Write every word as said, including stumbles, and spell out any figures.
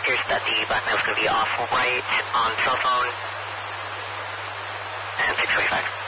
Appears that the black male is going to be off right on cell phone and six forty-five.